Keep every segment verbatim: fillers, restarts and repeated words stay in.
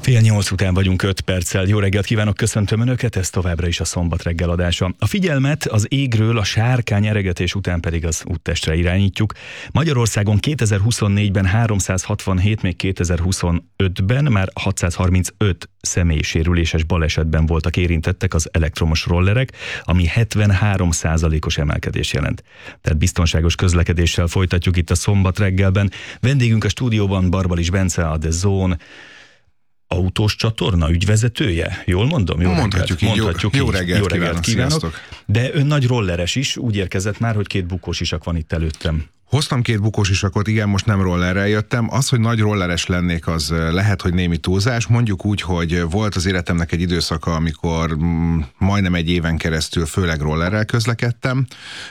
Fél nyolc után vagyunk öt perccel. Jó reggelt kívánok, köszöntöm Önöket, ez továbbra is a szombat reggel adása. A figyelmet az égről, a sárkány eregetés után pedig az úttestre irányítjuk. Magyarországon kétezer-huszonnégyben háromszázhatvanhét, még kétezer-huszonötben már hatszázharmincöt személysérüléses balesetben voltak érintettek az elektromos rollerek, ami hetvenhárom százalékos emelkedés jelent. Tehát biztonságos közlekedéssel folytatjuk itt a szombat reggelben. Vendégünk a stúdióban Barbalis Bence, a The Zone autós csatorna ügyvezetője. Jól mondom? Jó Mondhatjuk reggelt, így. mondhatjuk Jó, így. jó reggelt, jó reggelt kívánok. kívánok. De ön nagy rolleres is, úgy érkezett már, hogy két bukós isak van itt előttem. Hoztam két bukós isakot, igen, most nem rollerrel jöttem. Az, hogy nagy rolleres lennék, az lehet, hogy némi túlzás. Mondjuk úgy, hogy volt az életemnek egy időszaka, amikor mm, majdnem egy éven keresztül főleg rollerrel közlekedtem,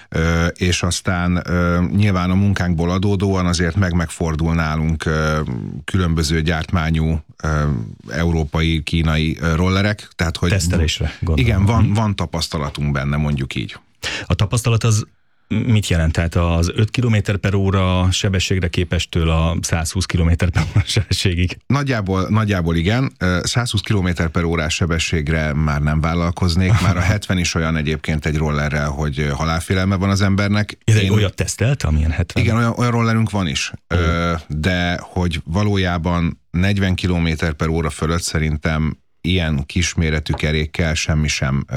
és aztán nyilván a munkánkból adódóan azért meg-megfordul nálunk különböző gyártmányú európai, kínai rollerek. Tehát, hogy tesztelésre gondolom. Igen, van, van tapasztalatunk benne, mondjuk így. A tapasztalat az mit jelent? Tehát az öt kilométer per óra sebességre képestől a százhúsz kilométer per óra sebességig? Nagyjából, nagyjából igen. százhúsz kilométer per órás sebességre már nem vállalkoznék. Már a hetven is olyan egyébként egy rollerrel, hogy halálfélelme van az embernek. Ez Én... egy olyat tesztelt, amilyen hetven? Igen, olyan, olyan rollerünk van is. Oh. De hogy valójában negyven kilométer per óra fölött szerintem ilyen kisméretű kerékkel semmi sem...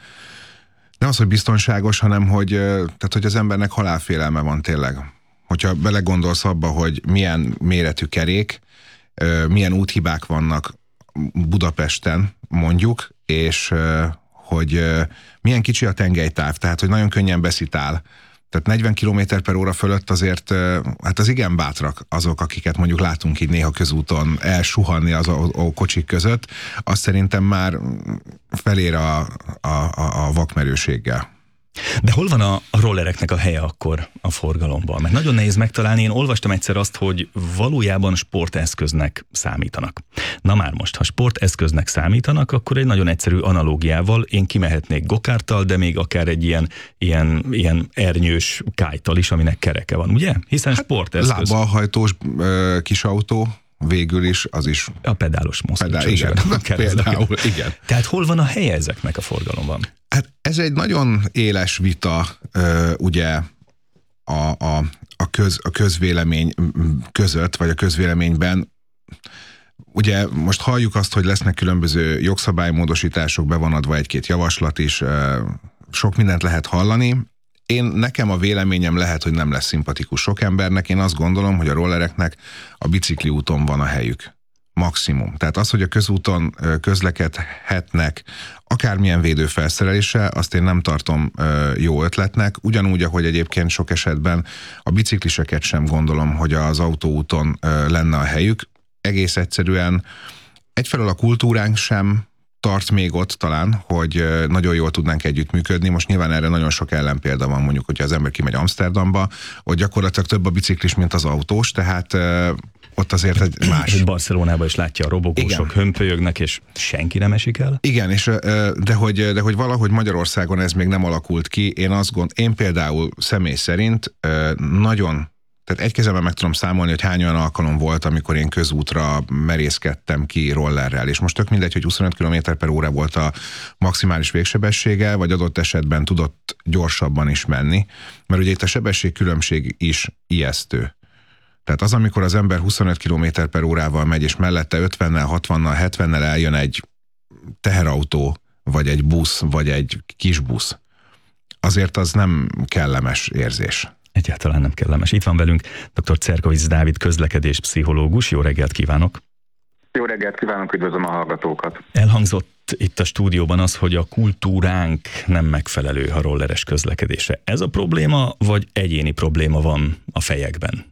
Nem az, hogy biztonságos, hanem hogy, tehát, hogy az embernek halálfélelme van tényleg. Hogyha belegondolsz abba, hogy milyen méretű kerék, milyen úthibák vannak Budapesten mondjuk, és hogy milyen kicsi a tengelytáv, tehát hogy nagyon könnyen beszitál. Tehát negyven kilométer per óra fölött azért, hát az igen bátrak azok, akiket mondjuk látunk így néha közúton elsuhanni az a, a kocsik között, azt szerintem már felér a, a, a, a vakmerőséggel. De hol van a, a rollereknek a helye akkor a forgalomban? Mert nagyon nehéz megtalálni. Én olvastam egyszer azt, hogy valójában sporteszköznek számítanak. Na már most, ha sporteszköznek számítanak, akkor egy nagyon egyszerű analógiával én kimehetnék gokárttal, de még akár egy ilyen, ilyen, ilyen ernyős kájttal is, aminek kereke van, ugye? Hiszen hát sporteszköz. Lábbal kis autó, végül is, az is... A pedálos mozdítás. Pedál, igen, például, igen. Tehát hol van a helye ezeknek a forgalomban? Hát ez egy nagyon éles vita, ugye a, a, a, köz, a közvélemény között, vagy a közvéleményben. Ugye most halljuk azt, hogy lesznek különböző jogszabálymódosítások, be van adva egy-két javaslat is, sok mindent lehet hallani. Én, nekem a véleményem lehet, hogy nem lesz szimpatikus sok embernek. Én azt gondolom, hogy a rollereknek a bicikli úton van a helyük. Maximum. Tehát az, hogy a közúton közlekedhetnek akármilyen védőfelszereléssel, azt én nem tartom jó ötletnek. Ugyanúgy, ahogy egyébként sok esetben a bicikliseket sem gondolom, hogy az autóúton lenne a helyük. Egész egyszerűen egyfelől a kultúránk sem tart még ott talán, hogy nagyon jól tudnánk együttműködni. Most nyilván erre nagyon sok ellenpélda van, mondjuk, hogyha az ember kimegy Amsterdamba, hogy gyakorlatilag több a biciklis, mint az autós, tehát ott azért egy más. Barcelonában is látja a robogósok, hömpölyögnek, és senki nem esik el. Igen, és, de, hogy, de hogy valahogy Magyarországon ez még nem alakult ki. Én azt gond, én például személy szerint nagyon, tehát egy kezemben meg tudom számolni, hogy hány olyan alkalom volt, amikor én közútra merészkedtem ki rollerrel, és most tök mindegy, hogy huszonöt kilométer per óra volt a maximális végsebessége, vagy adott esetben tudott gyorsabban is menni, mert ugye itt a sebességkülönbség is ijesztő. Tehát az, amikor az ember huszonöt kilométer per órával megy, és mellette ötvennel, hatvannal, hetvennel eljön egy teherautó, vagy egy busz, vagy egy kis busz, azért az nem kellemes érzés. Egyáltalán nem kellemes. Itt van velünk dr. Cerkovics Dávid, közlekedéspszichológus. Jó reggelt kívánok! Jó reggelt kívánok, üdvözlöm a hallgatókat! Elhangzott itt a stúdióban az, hogy a kultúránk nem megfelelő a rolleres közlekedésre. Ez a probléma, vagy egyéni probléma van a fejekben?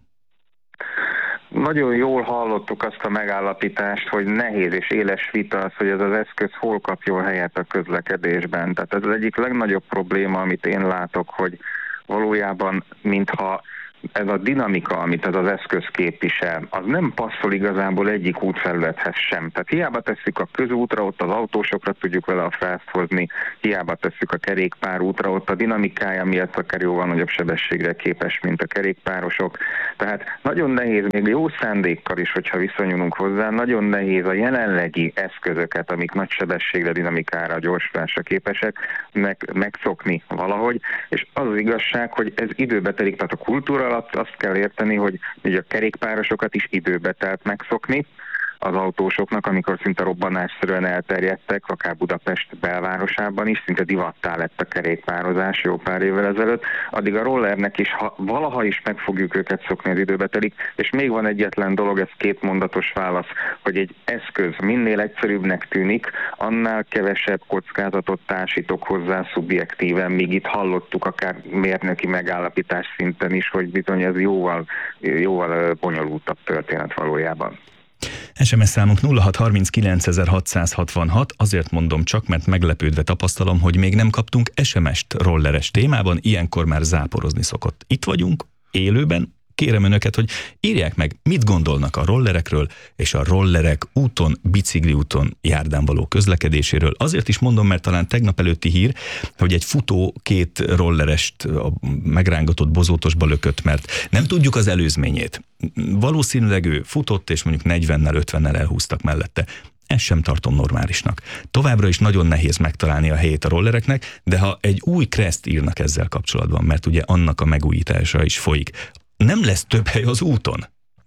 Nagyon jól hallottuk azt a megállapítást, hogy nehéz és éles vita az, hogy ez az eszköz hol kapjon helyet a közlekedésben. Tehát ez az egyik legnagyobb probléma, amit én látok, hogy valójában mintha ez a dinamika, amit ez az eszköz képvisel, az nem passzol igazából egyik útfelülethez sem. Tehát hiába tesszük a közútra, ott az autósokra tudjuk vele a felszt hozni, hiába tesszük a kerékpárútra, ott a dinamikája miatt akár jóval nagyobb sebességre képes, mint a kerékpárosok. Tehát nagyon nehéz, még jó szándékkal is, hogyha viszonyulunk hozzá, nagyon nehéz a jelenlegi eszközöket, amik nagy sebességre, dinamikára, gyorsulásra képesek, meg, megszokni valahogy, és az az igazság, hogy ez időbe telik, tehát a kultúra alatt azt kell érteni, hogy ugye a kerékpárosokat is időbe telt megszokni, az autósoknak, amikor szinte robbanásszerűen elterjedtek, akár Budapest belvárosában is, szinte divattá lett a kerékpározás jó pár évvel ezelőtt, addig a rollernek is, ha valaha is meg fogjuk őket szokni, az időbe telik, és még van egyetlen dolog, ez két mondatos válasz, hogy egy eszköz minél egyszerűbbnek tűnik, annál kevesebb kockázatot társítok hozzá szubjektíven, míg itt hallottuk akár mérnöki megállapítás szinten is, hogy bizony ez jóval, jóval bonyolultabb történet valójában. es em es számunk nulla hat harminckilenc hatszázhatvanhat, azért mondom csak, mert meglepődve tapasztalom, hogy még nem kaptunk es em est rolleres témában, ilyenkor már záporozni szokott. Itt vagyunk, élőben, kérem önöket, hogy írják meg, mit gondolnak a rollerekről és a rollerek úton, bicikliúton, járdán való közlekedéséről. Azért is mondom, mert talán tegnap előtti hír, hogy egy futó két rollerest a megrángatott bozótosba lökött, mert nem tudjuk az előzményét. Valószínűleg ő futott, és mondjuk negyvennel, ötvennel elhúztak mellette. Ezt sem tartom normálisnak. Továbbra is nagyon nehéz megtalálni a helyét a rollereknek, de ha egy új kreszt írnak ezzel kapcsolatban, mert ugye annak a megújítása is folyik, nem lesz több hely az úton?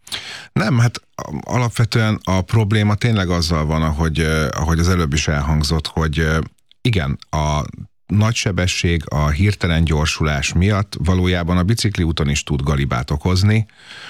Nem, hát alapvetően a probléma tényleg azzal van, ahogy, ahogy az előbb is elhangzott, hogy igen, a nagy sebesség, a hirtelen gyorsulás miatt valójában a bicikliúton is tud galibát okozni.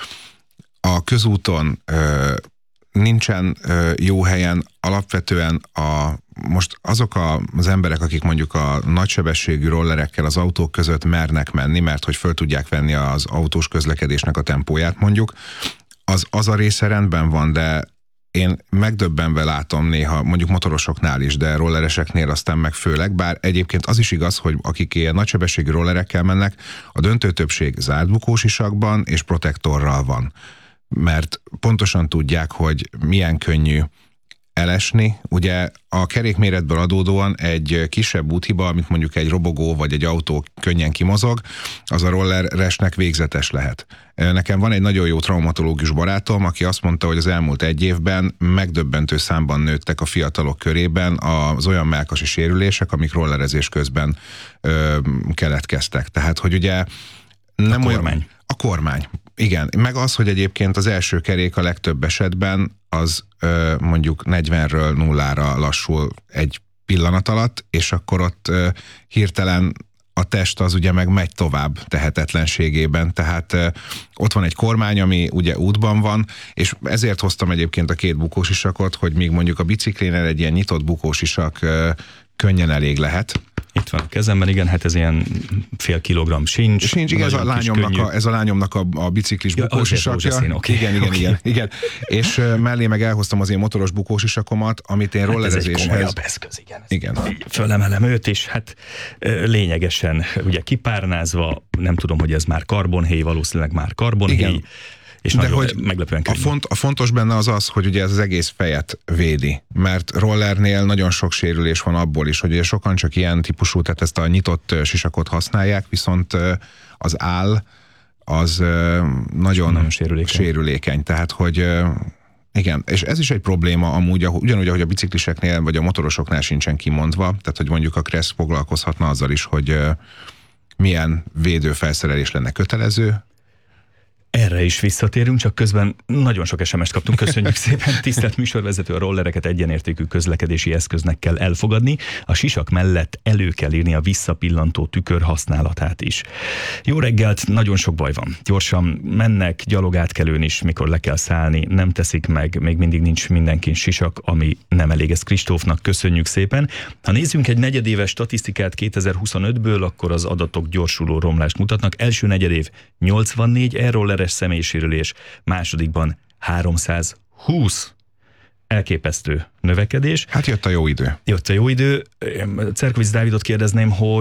A közúton ö, nincsen ö, jó helyen, alapvetően a, most azok a, az emberek, akik mondjuk a nagysebességű rollerekkel az autók között mernek menni, mert hogy föl tudják venni az autós közlekedésnek a tempóját mondjuk, az, az a része rendben van, de én megdöbbenve látom néha, mondjuk motorosoknál is, de rollereseknél aztán meg főleg, bár egyébként az is igaz, hogy akik ilyen nagysebességű rollerekkel mennek, a döntő többség zárt bukósisakban és protektorral van. Mert pontosan tudják, hogy milyen könnyű elesni. Ugye a kerékméretből adódóan egy kisebb úthiba, amit mondjuk egy robogó vagy egy autó könnyen kimozog, az a rolleresnek végzetes lehet. Nekem van egy nagyon jó traumatológus barátom, aki azt mondta, hogy az elmúlt egy évben megdöbbentő számban nőttek a fiatalok körében az olyan mellkasi sérülések, amik rollerezés közben ö, keletkeztek. Tehát, hogy ugye nem a kormány. Olyan, a kormány. Igen, meg az, hogy egyébként az első kerék a legtöbb esetben az ö, mondjuk negyvenről nullára lassul egy pillanat alatt, és akkor ott ö, hirtelen a test az ugye meg megy tovább tehetetlenségében, tehát ö, ott van egy kormány, ami ugye útban van, és ezért hoztam egyébként a két bukósisakot, hogy még mondjuk a biciklénél egy ilyen nyitott bukósisak ö, könnyen elég lehet. Itt van a kezemben, igen, hát ez ilyen fél kilogramm sincs. Sincs, igen, ez a, lányomnak a, ez a lányomnak a, a biciklis ja, bukósisakja. Okay, igen, igen, okay. igen, igen. És uh, mellé meg elhoztam az én motoros bukósisakomat, amit én hát rollerezéshez... ez egy komolyabb eszköz, igen. Igen. Fölemelem őt, és hát lényegesen ugye kipárnázva, nem tudom, hogy ez már karbonhéj, valószínűleg már karbonhéj. Igen. És de hogy meglepően a, font, a fontos benne az az, hogy ugye ez az egész fejet védi, mert rollernél nagyon sok sérülés van abból is, hogy ugye sokan csak ilyen típusú, tehát ezt a nyitott sisakot használják, viszont az áll az nagyon, nagyon sérülékeny. sérülékeny. Tehát, hogy igen, és ez is egy probléma amúgy, ugyanúgy, ahogy a bicikliseknél vagy a motorosoknál sincsen kimondva, tehát, hogy mondjuk a Kressz foglalkozhatna azzal is, hogy milyen védőfelszerelés lenne kötelező. Erre is visszatérünk, csak közben nagyon sok es em est kaptunk. Köszönjük szépen, tisztelt műsorvezető, a rollereket egyenértékű közlekedési eszköznek kell elfogadni, a sisak mellett elő kell írni a visszapillantó tükör használatát is. Jó reggelt, nagyon sok baj van. Gyorsan mennek, gyalogátkelőn is, mikor le kell szállni, nem teszik meg, még mindig nincs mindenkin sisak, ami nem elég. Ez Kristófnak köszönjük szépen. Ha nézzünk egy negyedéves statisztikát kétezer-huszonötből, akkor az adatok gyorsuló romlást mutatnak. Első negyedév nyolcvannégy e-rolleres személysérülés, másodikban háromszázhúsz. Elképesztő növekedés. Hát jött a jó idő. Jött a jó idő. Cerkovics Dávidot kérdezném, hogy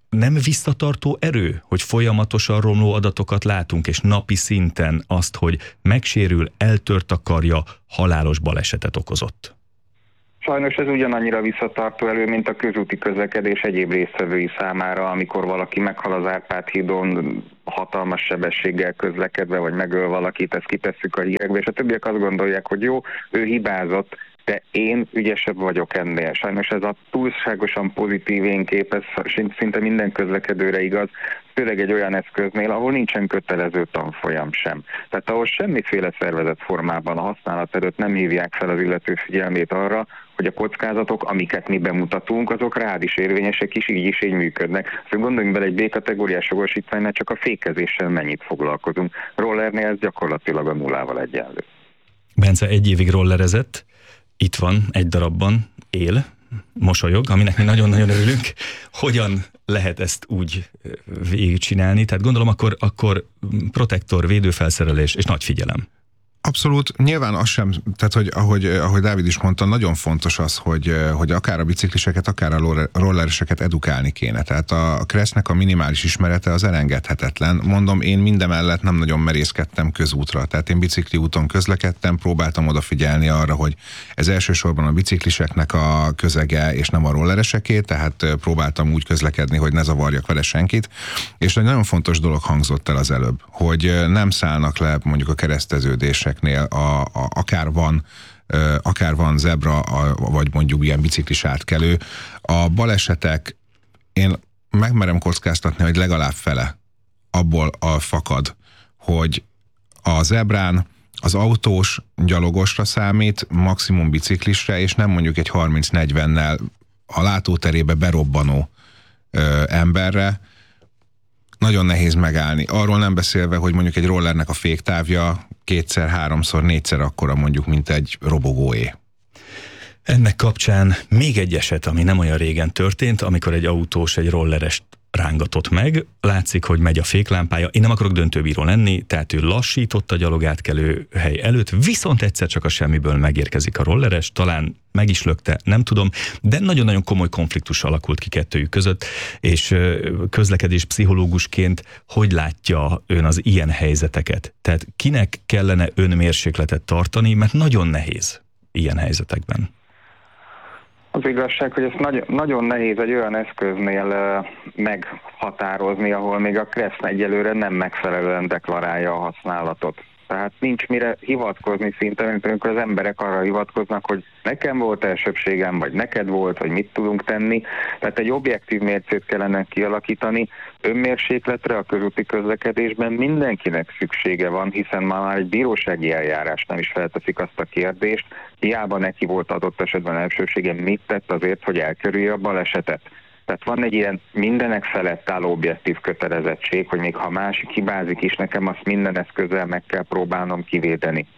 nem visszatartó erő, hogy folyamatosan romló adatokat látunk, és napi szinten azt, hogy megsérül, eltört a karja, halálos balesetet okozott? Sajnos ez ugyanannyira visszatartó elő, mint a közúti közlekedés egyéb résztvevői számára, amikor valaki meghal az Árpád-hídon hatalmas sebességgel közlekedve, vagy megöl valakit, ezt kitesszük a hírekbe, és a többiek azt gondolják, hogy jó, ő hibázott, de én ügyesebb vagyok ennél. Sajnos ez a túlságosan pozitív én kép, ez szinte minden közlekedőre igaz, főleg egy olyan eszköznél, ahol nincsen kötelező tanfolyam sem. Tehát ahol semmiféle szervezett formában a használat előtt nem hívják fel az illető figyelmét arra, hogy a kockázatok, amiket mi bemutatunk, azok rád is érvényesek, is így is így működnek. Szóval gondoljunk bele, egy B-kategóriás jogosítványnál csak a fékezéssel mennyit foglalkozunk. Rollernél ez gyakorlatilag a nullával egyenlő. Bence egy évig rollerezett, itt van egy darabban, él, mosolyog, aminek mi nagyon-nagyon örülünk. Hogyan lehet ezt úgy végigcsinálni? Tehát gondolom akkor, akkor protektor, védőfelszerelés és nagy figyelem. Abszolút, nyilván az sem, tehát hogy ahogy, ahogy Dávid is mondta, nagyon fontos az, hogy, hogy akár a bicikliseket, akár a rollereseket edukálni kéne. Tehát a Kressznek a minimális ismerete az elengedhetetlen. Mondom, én mindemellett nem nagyon merészkedtem közútra. Tehát én bicikli úton közlekedtem, próbáltam odafigyelni arra, hogy ez elsősorban a bicikliseknek a közege, és nem a rollereseké, tehát próbáltam úgy közlekedni, hogy ne zavarjak vele senkit. És egy nagyon fontos dolog hangzott el az előbb, hogy nem szállnak le mondjuk a kereszteződések, A, a, akár van akár van zebra, a, vagy mondjuk ilyen biciklis átkelő. A balesetek, én megmerem kockáztatni, hogy legalább fele abból a fakad, hogy a zebrán az autós gyalogosra számít, maximum biciklisre, és nem mondjuk egy harminc-negyvennel a látóterébe berobbanó ö, emberre. Nagyon nehéz megállni. Arról nem beszélve, hogy mondjuk egy rollernek a féktávja kétszer, háromszor, négyszer akkora mondjuk, mint egy robogóé. Ennek kapcsán még egy eset, ami nem olyan régen történt, amikor egy autós egy rollerest rángatott meg, látszik, hogy megy a féklámpája, én nem akarok döntőbíró lenni, tehát ő lassított a gyalogátkelő hely előtt, viszont egyszer csak a semmiből megérkezik a rolleres, talán meg is lökte, nem tudom, de nagyon-nagyon komoly konfliktus alakult ki kettőjük között, és közlekedés pszichológusként hogy látja ön az ilyen helyzeteket? Tehát kinek kellene önmérsékletet tartani, mert nagyon nehéz ilyen helyzetekben. Az igazság, hogy ezt nagyon, nagyon nehéz egy olyan eszköznél uh, meghatározni, ahol még a Kressz egyelőre nem megfelelően deklarálja a használatot. Tehát nincs mire hivatkozni szinte, mint amikor az emberek arra hivatkoznak, hogy nekem volt elsőbségem, vagy neked volt, vagy mit tudunk tenni. Tehát egy objektív mércét kellene kialakítani. Önmérsékletre a közúti közlekedésben mindenkinek szüksége van, hiszen már egy bírósági eljárásnál is felteszik azt a kérdést, hiába neki volt adott esetben elsőbsége, mit tett azért, hogy elkerülje a balesetet. Tehát van egy ilyen mindenek felett álló objektív kötelezettség, hogy még ha másik hibázik is, nekem azt minden eszközzel meg kell próbálnom kivédeni.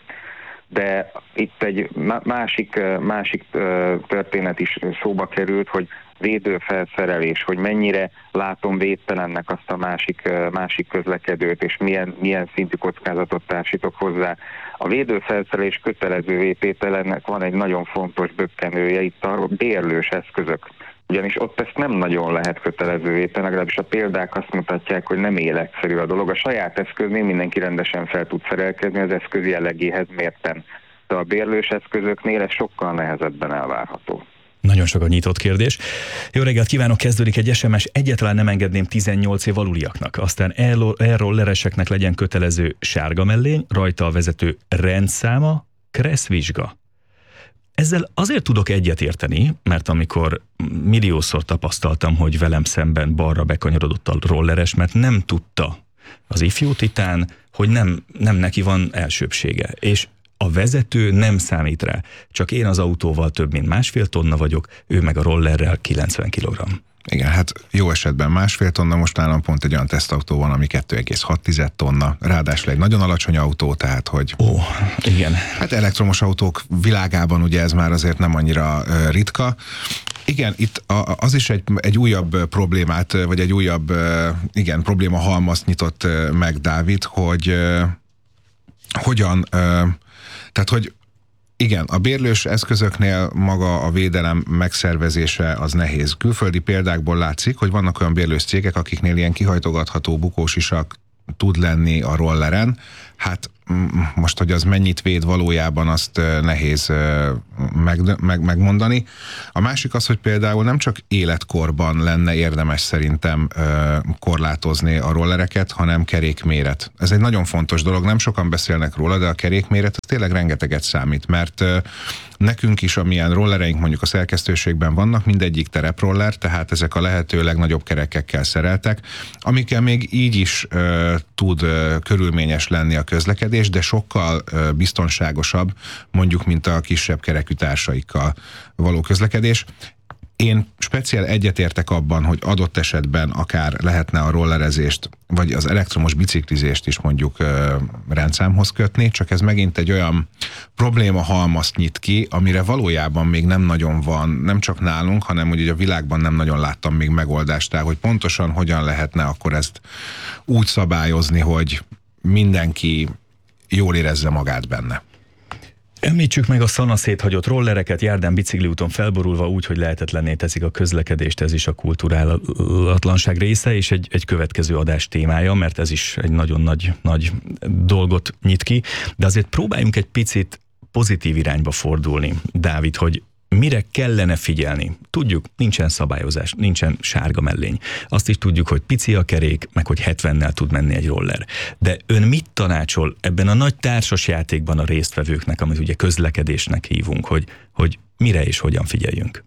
De itt egy másik, másik történet is szóba került, hogy védőfelszerelés, hogy mennyire látom védtelennek azt a másik, másik közlekedőt, és milyen, milyen szintű kockázatot társítok hozzá. A védőfelszerelés kötelező tételennek van egy nagyon fontos bökkenője, itt a bérlős eszközök. Ugyanis ott ezt nem nagyon lehet kötelezővé tenni, legalábbis a példák azt mutatják, hogy nem életszerű a dolog. A saját eszköznél mindenki rendesen fel tud szerelkezni az eszköz jellegéhez mérten. De a bérlős eszközöknél ez sokkal nehezebben elvárható. Nagyon sok a nyitott kérdés. Jó reggelt kívánok, kezdődik egy es em es, egyáltalán nem engedném tizennyolc év aluliaknak. Aztán e-rollereseknek legyen kötelező sárga mellény, rajta a vezető rendszáma, Kressz vizsga. Ezzel azért tudok egyetérteni, mert amikor milliószor tapasztaltam, hogy velem szemben balra bekanyarodott a rolleres, mert nem tudta az ifjú titán, hogy nem, nem neki van elsőbsége. És a vezető nem számít rá. Csak én az autóval több mint másfél tonna vagyok, ő meg a rollerrel kilencven kilogramm. Igen, hát jó esetben másfél tonna, most nálam pont egy olyan tesztautó van, ami kettő egész hat tonna, ráadásul egy nagyon alacsony autó, tehát hogy... Ó, igen. Hát elektromos autók világában ugye ez már azért nem annyira uh, ritka. Igen, itt a, az is egy, egy újabb problémát, vagy egy újabb, uh, igen, probléma halmazt nyitott uh, meg Dávid, hogy uh, hogyan, uh, tehát hogy Igen, a bérlős eszközöknél maga a védelem megszervezése az nehéz. Külföldi példákból látszik, hogy vannak olyan bérlős cégek, akiknél ilyen kihajtogatható bukósisak tud lenni a rolleren. Hát most, hogy az mennyit véd valójában, azt nehéz meg, meg, megmondani. A másik az, hogy például nem csak életkorban lenne érdemes szerintem korlátozni a rollereket, hanem kerékméret. Ez egy nagyon fontos dolog, nem sokan beszélnek róla, de a kerékméret az tényleg rengeteget számít, mert nekünk is, amilyen rollereink mondjuk a szerkesztőségben vannak, mindegyik tereproller, tehát ezek a lehető legnagyobb kerekekkel szereltek, amikkel még így is uh, tud uh, körülményes lenni a közlekedés, de sokkal uh, biztonságosabb, mondjuk, mint a kisebb kerekű társaikkal való közlekedés. Én speciál egyetértek abban, hogy adott esetben akár lehetne a rollerezést, vagy az elektromos biciklizést is mondjuk rendszámhoz kötni, csak ez megint egy olyan probléma halmazt nyit ki, amire valójában még nem nagyon van, nem csak nálunk, hanem úgy, hogy a világban nem nagyon láttam még megoldást, tehát hogy pontosan hogyan lehetne akkor ezt úgy szabályozni, hogy mindenki jól érezze magát benne. Említsük meg a szanaszéthagyott rollereket, járdán, bicikliúton felborulva úgy, hogy lehetetlenné teszik a közlekedést, ez is a kulturálatlanság része, és egy, egy következő adás témája, mert ez is egy nagyon nagy, nagy dolgot nyit ki, de azért próbáljunk egy picit pozitív irányba fordulni, Dávid, hogy mire kellene figyelni? Tudjuk, nincsen szabályozás, nincsen sárga mellény. Azt is tudjuk, hogy pici a kerék, meg hogy hetvennel tud menni egy roller. De ön mit tanácsol ebben a nagy társasjátékban a résztvevőknek, amit ugye közlekedésnek hívunk, hogy, hogy mire és hogyan figyeljünk?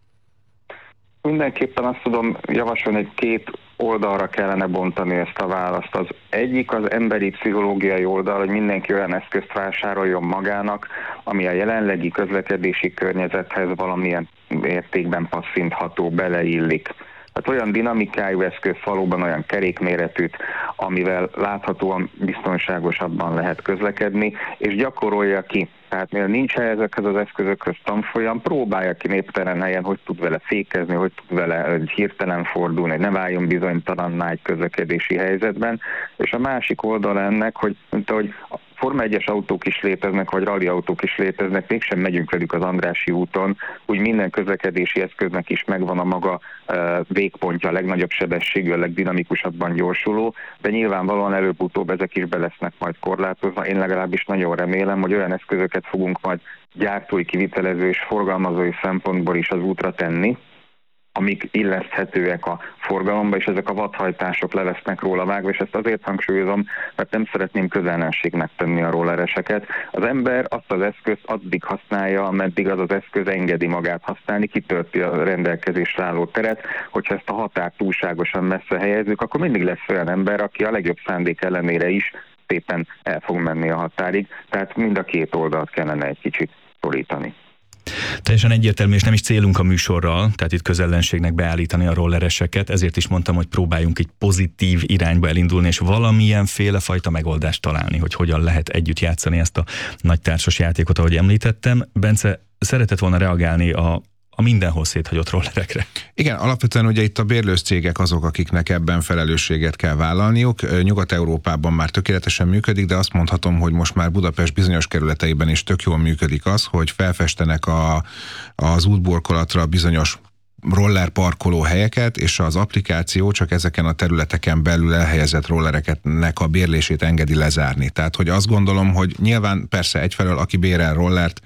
Mindenképpen azt tudom javasolni, hogy két oldalra kellene bontani ezt a választ. Az egyik az emberi pszichológiai oldal, hogy mindenki olyan eszközt vásároljon magának, ami a jelenlegi közlekedési környezethez valamilyen értékben passzintható, beleillik. Tehát olyan dinamikájú eszköz, valóban olyan kerékméretűt, amivel láthatóan biztonságosabban lehet közlekedni, és gyakorolja ki. Tehát mivel nincs ezekhez az eszközökhöz tanfolyam, próbálja ki néptelen helyen, hogy tud vele fékezni, hogy tud vele hirtelen fordulni, hogy ne váljon bizonytalanná egy közlekedési helyzetben. És a másik oldala ennek, hogy mint ahogy Forma egyes autók is léteznek, vagy rally autók is léteznek, mégsem megyünk velük az Andrássy úton, úgy minden közlekedési eszköznek is megvan a maga végpontja, a legnagyobb sebességű, a legdinamikusabban gyorsuló, de nyilvánvalóan előbb-utóbb ezek is be lesznek majd korlátozva. Én legalábbis nagyon remélem, hogy olyan eszközöket fogunk majd gyártói, kivitelező és forgalmazói szempontból is az útra tenni, amik illeszthetőek a forgalomba, és ezek a vadhajtások le lesznek róla vágva, és ezt azért hangsúlyozom, mert nem szeretném közellenségnek tenni a rollereseket. Az ember azt az eszközt addig használja, ameddig az az eszköz engedi magát használni, kitölti a rendelkezésre álló teret. Hogyha ezt a határt túlságosan messze helyezzük, akkor mindig lesz olyan ember, aki a legjobb szándék ellenére is szépen el fog menni a határig. Tehát mind a két oldalt kellene egy kicsit szorítani. Teljesen egyértelmű, és nem is célunk a műsorral, tehát itt közellenségnek beállítani a rollereseket, ezért is mondtam, hogy próbáljunk egy pozitív irányba elindulni, és valamilyen féle fajta megoldást találni, hogy hogyan lehet együtt játszani ezt a nagy társas játékot, ahogy említettem. Bence, szeretett volna reagálni a a mindenhol széthagyott rollerekre. Igen, alapvetően ugye itt a bérlős cégek azok, akiknek ebben felelősséget kell vállalniuk. Nyugat-Európában már tökéletesen működik, de azt mondhatom, hogy most már Budapest bizonyos kerületeiben is tök jól működik az, hogy felfestenek a, az útburkolatra bizonyos roller parkoló helyeket, és az applikáció csak ezeken a területeken belül elhelyezett rollereknek a bérlését engedi lezárni. Tehát, hogy azt gondolom, hogy nyilván persze egyfelől, aki bérel rollert,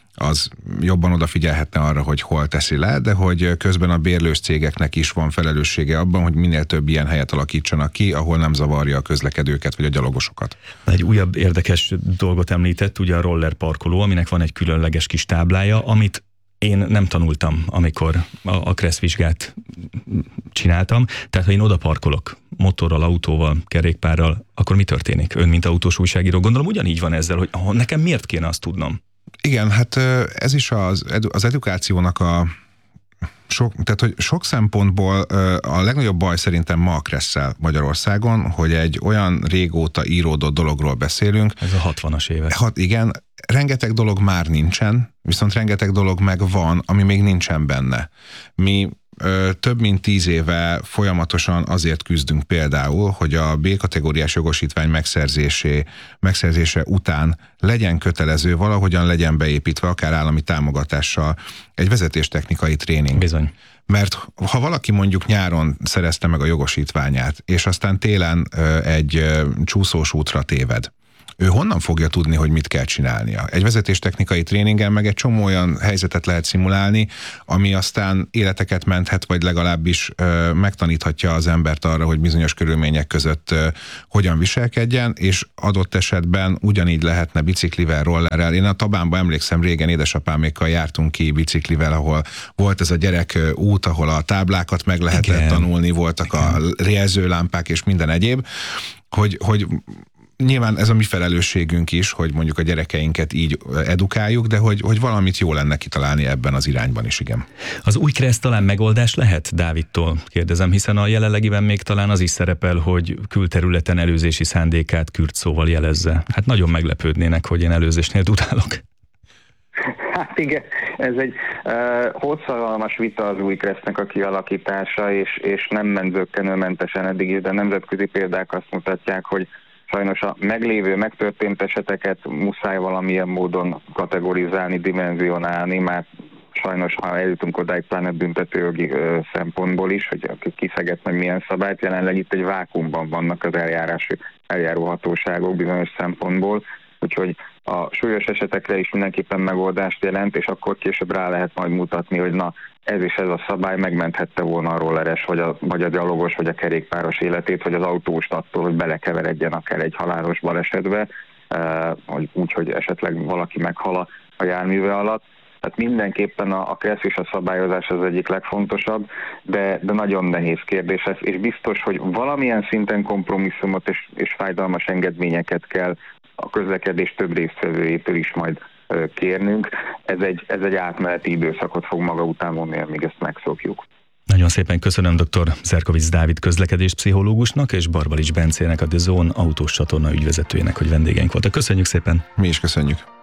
az jobban odafigyelhetne arra, hogy hol teszi le, de hogy közben a bérlős cégeknek is van felelőssége abban, hogy minél több ilyen helyet alakítsanak ki, ahol nem zavarja a közlekedőket vagy a gyalogosokat. Egy újabb érdekes dolgot említett, ugye a roller parkoló, aminek van egy különleges kis táblája, amit én nem tanultam, amikor a, a Kressz vizsgát csináltam. Tehát, ha én oda parkolok motorral, autóval, kerékpárral, akkor mi történik? Ön, mint autós újságíró, gondolom ugyanígy van ezzel, hogy ah, nekem miért kéne azt tudnom? Igen, hát ez is az, edu, az edukációnak a sok, tehát hogy sok szempontból a legnagyobb baj szerintem ma a Kresszel Magyarországon, hogy egy olyan régóta íródott dologról beszélünk. Ez a hatvanas évek. Hát igen, rengeteg dolog már nincsen, viszont rengeteg dolog meg van, ami még nincsen benne. Mi több mint tíz éve folyamatosan azért küzdünk például, hogy a B-kategóriás jogosítvány megszerzésé, megszerzése után legyen kötelező, valahogyan legyen beépítve, akár állami támogatással egy vezetéstechnikai tréning. Bizony. Mert ha valaki mondjuk nyáron szerezte meg a jogosítványát, és aztán télen egy csúszós útra téved, ő honnan fogja tudni, hogy mit kell csinálnia? Egy vezetéstechnikai tréningen meg egy csomó olyan helyzetet lehet szimulálni, ami aztán életeket menthet, vagy legalábbis ö, megtaníthatja az embert arra, hogy bizonyos körülmények között ö, hogyan viselkedjen, és adott esetben ugyanígy lehetne biciklivel, rollerrel. Én a Tabánban emlékszem, régen édesapámékkal jártunk ki biciklivel, ahol volt ez a gyerek út, ahol a táblákat meg lehetett Igen. tanulni, voltak Igen. a jelzőlámpák és minden egyéb, hogy, hogy nyilván ez a mi felelősségünk is, hogy mondjuk a gyerekeinket így edukáljuk, de hogy, hogy valamit jó lenne kitalálni ebben az irányban is, igen. Az új kereszt talán megoldás lehet, Dávidtól kérdezem, hiszen a jelenlegiben még talán az is szerepel, hogy külterületen előzési szándékát kürt szóval jelezze. Hát nagyon meglepődnének, hogy én előzésnél dudálok. Hát igen, ez egy uh, hosszadalmas vita az új keresztnek a kialakítása, és, és nem ment zökkenőmentesen eddig is, de nemzetközi példák azt mutatják, hogy sajnos a meglévő, megtörtént eseteket muszáj valamilyen módon kategorizálni, dimenzionálni, mert sajnos, ha eljutunk odáig, pláne büntetőjogi ö, szempontból is, hogy kiszegett meg milyen szabályt, jelenleg itt egy vákuumban vannak az eljárási, eljáró hatóságok bizonyos szempontból, úgyhogy a súlyos esetekre is mindenképpen megoldást jelent, és akkor később rá lehet majd mutatni, hogy na, ez is ez a szabály megmenthette volna a rolleres, vagy a, vagy a gyalogos, vagy a kerékpáros életét, vagy az autóst attól, hogy belekeveredjen akár egy halálos balesetbe, eh, úgy, hogy esetleg valaki meghal a járműve alatt. Tehát mindenképpen a, a kereszt és a szabályozás az egyik legfontosabb, de, de nagyon nehéz kérdés ez, és biztos, hogy valamilyen szinten kompromisszumot és, és fájdalmas engedményeket kell a közlekedés több résztvevőjétől is majd kérnünk. Ez egy, ez egy átmeneti időszakot fog maga után vonni, amíg ezt megszokjuk. Nagyon szépen köszönöm dr. Zerkovicz Dávid közlekedéspszichológusnak és Barbalics Bencének, a The Zone autós csatorna ügyvezetőjének, hogy vendégeink voltak. Köszönjük szépen! Mi is köszönjük!